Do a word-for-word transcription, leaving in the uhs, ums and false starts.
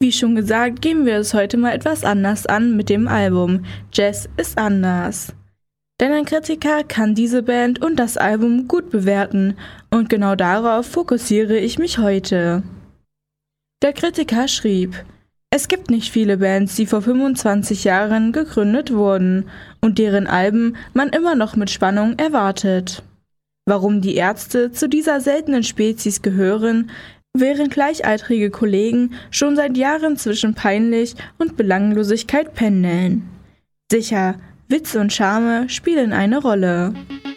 Wie schon gesagt, gehen wir es heute mal etwas anders an mit dem Album Jazz ist anders. Denn ein Kritiker kann diese Band und das Album gut bewerten und genau darauf fokussiere ich mich heute. Der Kritiker schrieb: Es gibt nicht viele Bands, die vor fünfundzwanzig Jahren gegründet wurden und deren Alben man immer noch mit Spannung erwartet. Warum die Ärzte zu dieser seltenen Spezies gehören, während gleichaltrige Kollegen schon seit Jahren zwischen peinlich und Belanglosigkeit pendeln. Sicher, Witz und Charme spielen eine Rolle.